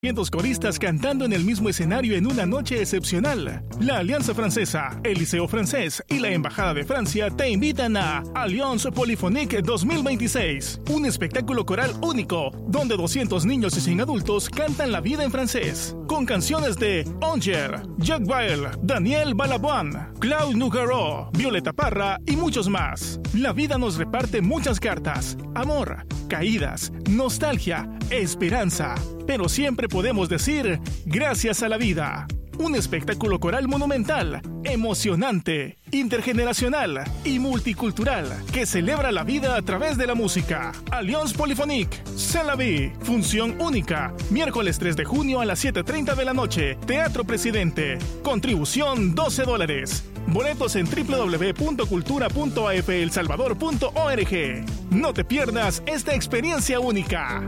200 coristas cantando en el mismo escenario en una noche excepcional. La Alianza Francesa, el Liceo Francés y la Embajada de Francia te invitan a Alliance Polyphonique 2026, un espectáculo coral único, donde 200 niños y 100 adultos cantan la vida en francés, con canciones de Onger, Jacques Brel, Daniel Balavoine, Claude Nougaro, Violeta Parra y muchos más. La vida nos reparte muchas cartas: amor, caídas, nostalgia, esperanza, pero siempre podemos decir gracias a la vida. Un espectáculo coral monumental, emocionante, intergeneracional y multicultural que celebra la vida a través de la música. Alliance Polyphonique, C'est la vie. Función única, miércoles 3 de junio a las 7:30 de la noche. Teatro Presidente. Contribución $12. Boletos en www.cultura.afelsalvador.org. No te pierdas esta experiencia única.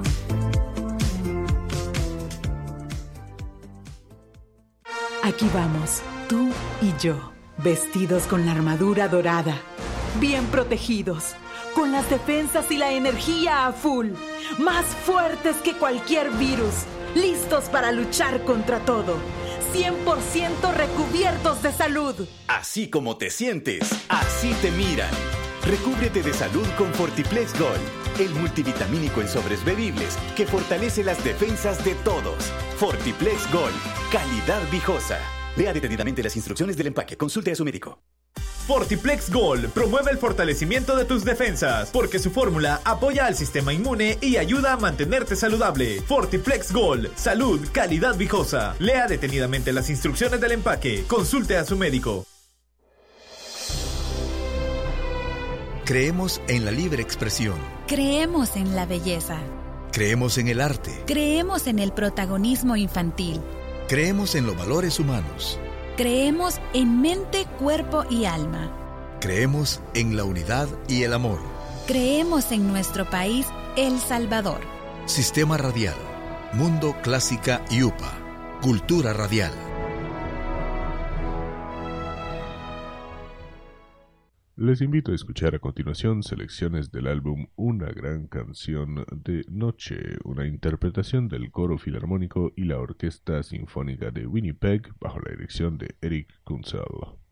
Aquí vamos, tú y yo, vestidos con la armadura dorada, bien protegidos, con las defensas y la energía a full, más fuertes que cualquier virus, listos para luchar contra todo, 100% recubiertos de salud. Así como te sientes, así te miran. Recúbrete de salud con Fortiplex Gold, el multivitamínico en sobres bebibles que fortalece las defensas de todos. Fortiplex Gold, calidad viejosa. Lea detenidamente las instrucciones del empaque. Consulte a su médico. Fortiplex Gold promueve el fortalecimiento de tus defensas, porque su fórmula apoya al sistema inmune y ayuda a mantenerte saludable. Fortiplex Gold, salud, calidad viejosa. Lea detenidamente las instrucciones del empaque. Consulte a su médico. Creemos en la libre expresión. Creemos en la belleza. Creemos en el arte. Creemos en el protagonismo infantil. Creemos en los valores humanos. Creemos en mente, cuerpo y alma. Creemos en la unidad y el amor. Creemos en nuestro país, El Salvador. Sistema Radial, Mundo Clásica y UPA. Cultura Radial. Les invito a escuchar a continuación selecciones del álbum Una gran canción de noche, una interpretación del coro filarmónico y la orquesta sinfónica de Winnipeg bajo la dirección de Eric Kunzel.